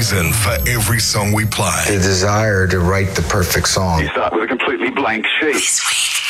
reason for every song we play. The desire to write the perfect song. You start with a completely blank sheet. This week